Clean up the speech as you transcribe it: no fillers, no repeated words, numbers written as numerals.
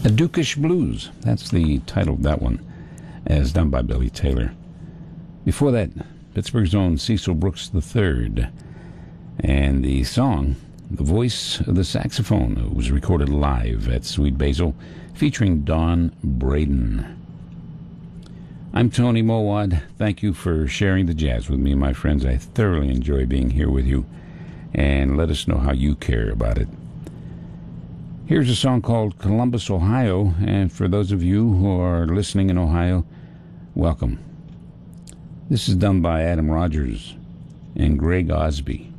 A Dukish Blues, that's the title of that one, as done by Billy Taylor. Before that, Pittsburgh's own Cecil Brooks III, and the song, The Voice of the Saxophone, was recorded live at Sweet Basil, featuring Don Braden. I'm Tony Mowad. Thank you for sharing the jazz with me, my friends. I thoroughly enjoy being here with you, and let us know how you care about it. Here's a song called Columbus, Ohio, and for those of you who are listening in Ohio, welcome. This is done by Adam Rogers and Greg Osby.